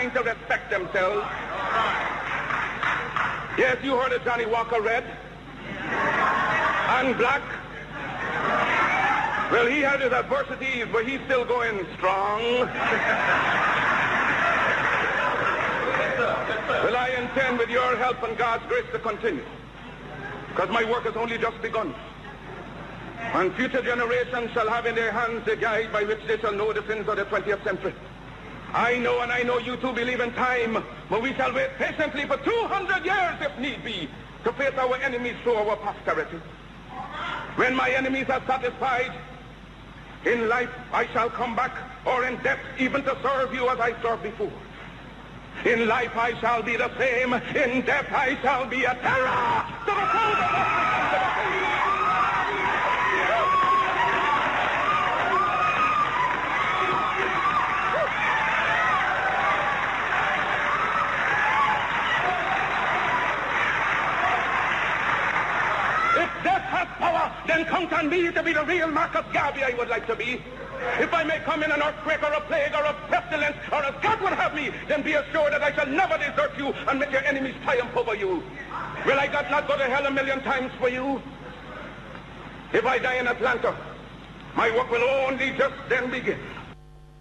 time to respect themselves. Yes, you heard of Johnny Walker Red and Black. Well, he had his adversities, but he's still going strong. Well, I intend, with your help and God's grace, to continue, because my work has only just begun. And future generations shall have in their hands the guide by which they shall know the sins of the 20th century. I know, and I know you too believe in time, but we shall wait patiently for 200 years, if need be, to face our enemies through our posterity. When my enemies are satisfied, in life I shall come back, or in death even to serve you as I served before. In life I shall be the same, in death I shall be a terror to the foes of Africa. Then count on me to be the real Marcus Garvey I would like to be. If I may come in an earthquake or a plague or a pestilence or as God would have me, then be assured that I shall never desert you and make your enemies triumph over you. Will I not go to hell a million times for you? If I die in Atlanta, my work will only just then begin.